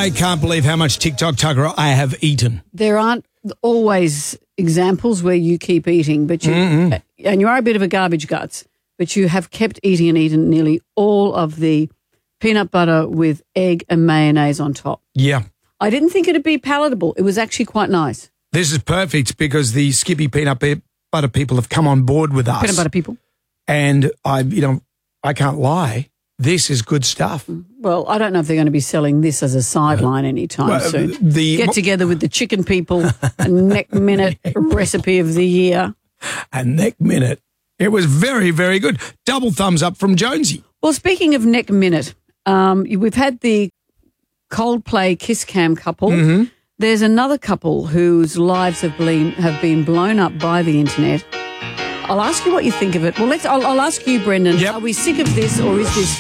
I can't believe how much TikTok Tucker I have eaten. There aren't always examples where you keep eating, but you and you are a bit of a garbage guts, but you have kept eating and eaten nearly all of the peanut butter with egg and mayonnaise on top. Yeah. I didn't think it'd be palatable. It was actually quite nice. This is perfect because the Skippy peanut butter people have come on board with us. Peanut butter people. And I can't lie. This is good stuff. Well, I don't know if they're going to be selling this as a sideline anytime soon. Get together with the chicken people, a neck minute recipe of the year. A neck minute. It was very, very good. Double thumbs up from Jonesy. Well, speaking of neck minute, we've had the Coldplay Kiss Cam couple. Mm-hmm. There's another couple whose lives have been blown up by the internet. I'll ask you what you think of it. Well, I'll ask you, Brendan. Yep. Are we sick of this, or is this